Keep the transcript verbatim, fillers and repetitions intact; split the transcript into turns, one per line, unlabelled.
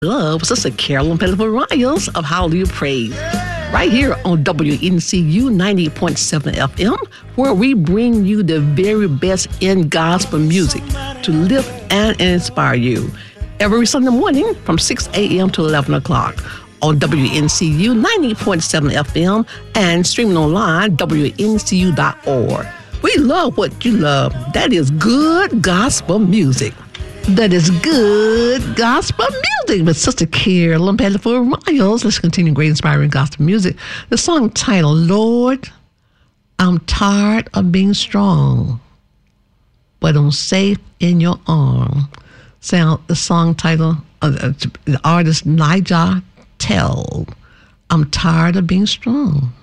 Love, Sister Carolyn Pettiford-Riles of Hallelujah Praise, right here on W N C U ninety point seven F M, where we bring you the very best in gospel music to lift and inspire you. Every Sunday morning from six a.m. to eleven o'clock on W N C U ninety point seven F M and streaming online, W N C U dot org. We love what you love. That is good gospel music. That is good gospel music with Sister Carolyn Pettiford-Riles. Let's continue great inspiring gospel music. The song titled, Lord, I'm tired of being strong, but I'm safe in your arm. Sound the song title, uh, the artist Nigel Tell. I'm tired of being strong,